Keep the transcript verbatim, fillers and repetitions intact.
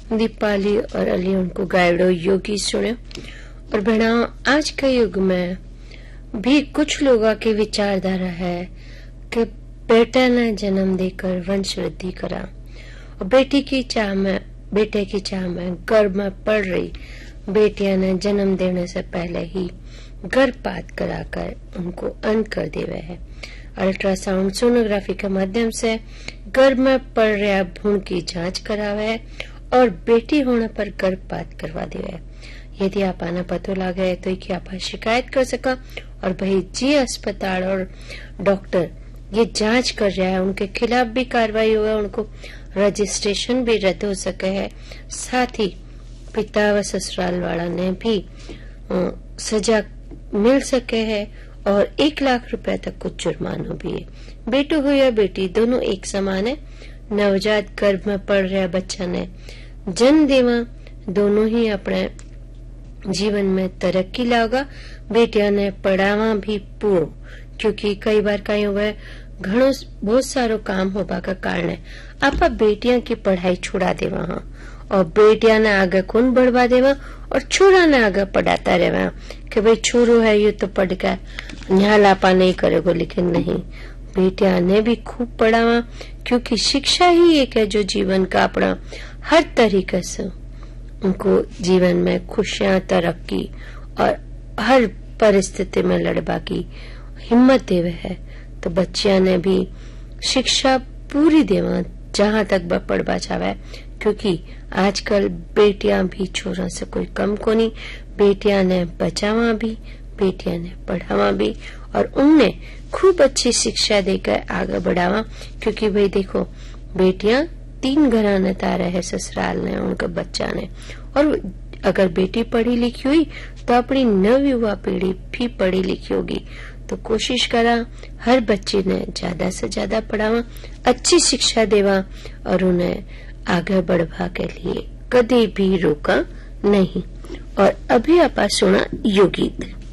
दीपाली और अली उनको गायड़ो योगी सुने। और बहना आज के युग में भी कुछ लोगों की विचारधारा है कि बेटा ने जन्म देकर वंश वृद्धि करा और बेटी की चाह में बेटे की चाह में गर्भ में पड़ रही बेटियां ने जन्म देने से पहले ही गर्भपात कराकर उनको अंत कर देवे है। अल्ट्रासाउंड सोनोग्राफी के माध्यम से गर्भ में पड़ रहा भ्रूण की जांच करावे है और बेटी होने पर गर्भपात करवा देवे है। यदि आप आना पतो लगे तो कि आप शिकायत कर सका और भाई जी अस्पताल और डॉक्टर ये जांच कर रहा है उनके खिलाफ भी कार्रवाई हुआ, उनको रजिस्ट्रेशन भी रद्द हो सके है। साथ ही पिता व ससुराल वाला ने भी सजा मिल सके है और एक लाख रुपए तक कुछ जुर्माना भी है। बेटो हो या बेटी दोनों एक समान है। नवजात गर्भ में पड़ रहा बच्चा ने जन्म देवा दोनों ही अपने जीवन में तरक्की लागा। बेटिया ने पढ़ावा भी पूरो, क्योंकि कई बार कहीं हुआ घणो बहुत सारो काम होबा का कारण आप बेटिया की पढ़ाई छुड़ा देवा हाँ और बेटिया ने आगे खून बढ़वा देवा और छोरा ने आगे पढ़ाता रहवा कि भाई छोरो है ये तो पढ़ कर न्याल आपा नहीं करेगो। लेकिन नहीं, बेटिया ने भी खूब पढ़ावा, क्योंकि शिक्षा ही एक है जो जीवन का अपना हर तरीके से उनको जीवन में खुशियां तरक्की और हर परिस्थिति में लड़बा की हिम्मत देवे है। तो बच्चिया ने भी शिक्षा पूरी देवा जहाँ तक वह पढ़वा चाहे, क्योंकि आजकल बेटियां भी छोरा से कोई कम को नहीं। बेटियां ने बचावा भी, बेटियां ने पढ़ावा भी और उनने खूब अच्छी शिक्षा देकर आगे बढ़ावा। क्योंकि भाई देखो बेटियां तीन घराने तारा है, ससुराल ने उनका बच्चा ने, और अगर बेटी पढ़ी लिखी हुई तो अपनी नव युवा पीढ़ी भी पढ़ी लिखी होगी। तो कोशिश करा हर बच्चे ने ज्यादा से ज्यादा पढ़ावा, अच्छी शिक्षा देवा और उन्हें आगे बढ़वा के लिए कभी भी रोका नहीं। और अभी आप सुना यो गीत।